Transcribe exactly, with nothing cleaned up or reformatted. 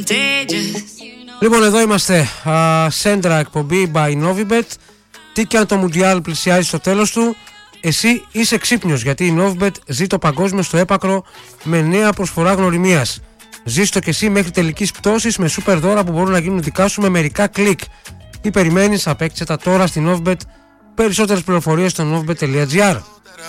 Λοιπόν, εδώ είμαστε, Σέντρα, εκπομπή by Novibet. Τι και αν το Μουντιάλ πλησιάζει στο τέλος του, εσύ είσαι ξύπνιος, γιατί η Novibet ζει το παγκόσμιο στο έπακρο με νέα προσφορά γνωριμίας. Ζήστο και εσύ μέχρι τελικής πτώσης με σούπερ δώρα που μπορούν να γίνουν δικά σου με μερικά κλικ. Τι περιμένεις, απέκτησε τα τώρα στην Novibet. Περισσότερες πληροφορίες στο novibet τελεία gr.